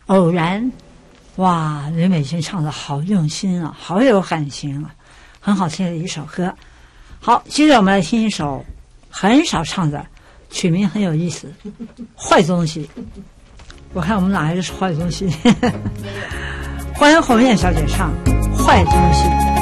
偶然，哇，林美君唱的好用心啊，好有感情啊，很好听的一首歌。好，接着我们来听一首很少唱的，曲名很有意思，坏东西。我看我们哪一个是坏东西？欢迎红艳小姐唱坏东西。